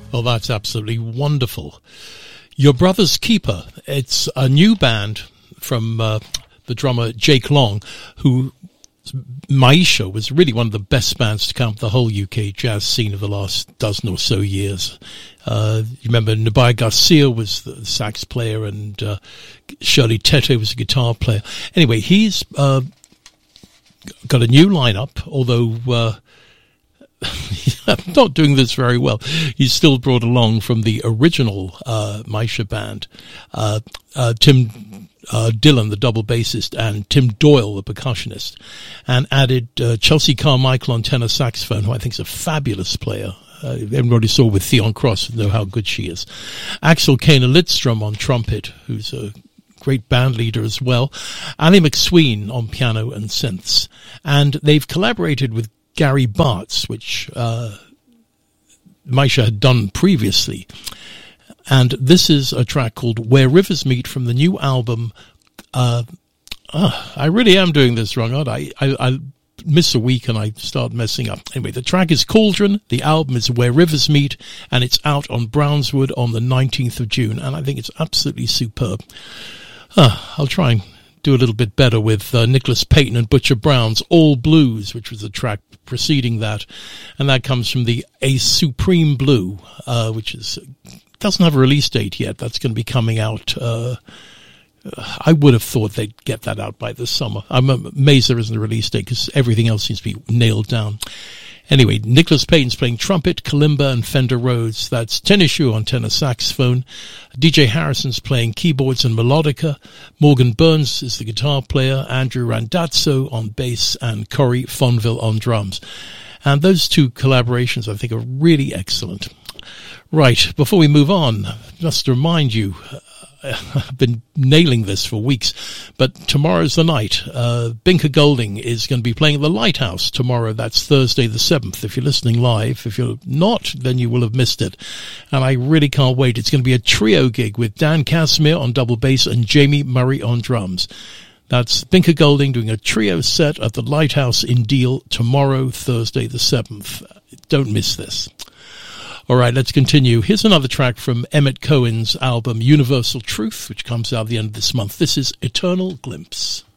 Well, that's absolutely wonderful. Your Brother's Keeper. It's a new band from the drummer Jake Long, who Maisha was really one of the best bands to come up the whole UK jazz scene of the last dozen or so years. You remember Nabai Garcia was the sax player, and Shirley Tete was a guitar player. Anyway, he's got a new lineup, although I'm not doing this very well. He's still brought along from the original Maisha band Tim Dillon, the double bassist, and Tim Doyle, the percussionist, and added Chelsea Carmichael on tenor saxophone, who I think is a fabulous player. Everybody saw with Theon Cross, know how good she is. Axel Kana Lidstrom on trumpet, who's a great band leader as well. Ali McSween on piano and synths. And they've collaborated with Gary Bartz, which Maisha had done previously. And this is a track called Where Rivers Meet from the new album. I really am doing this wrong, aren't I? I miss a week and I start messing up. Anyway, the track is Cauldron. The album is Where Rivers Meet, and it's out on Brownswood on the 19th of June. And I think it's absolutely superb. I'll try and do a little bit better with Nicholas Payton and Butcher Brown's All Blues, which was the track preceding that. And that comes from the A Supreme Blue, which doesn't have a release date yet. That's going to be coming out. I would have thought they'd get that out by this summer. I'm amazed there isn't a release date because everything else seems to be nailed down. Anyway, Nicholas Payton's playing trumpet, kalimba, and Fender Rhodes. That's Tenishu on tenor saxophone. DJ Harrison's playing keyboards and melodica. Morgan Burns is the guitar player. Andrew Randazzo on bass, and Corey Fonville on drums. And those two collaborations, I think, are really excellent. Right, before we move on, just to remind you, I've been nailing this for weeks, but tomorrow's the night. Binker Golding is going to be playing at the Lighthouse tomorrow. That's Thursday the 7th. If you're listening live, if you're not, then you will have missed it. And I really can't wait. It's going to be a trio gig with Dan Casimir on double bass and Jamie Murray on drums. That's Binker Golding doing a trio set at the Lighthouse in Deal tomorrow, Thursday the 7th. Don't miss this. All right, let's continue. Here's another track from Emmett Cohen's album Universal Truth, which comes out at the end of this month. This is Eternal Glimpse.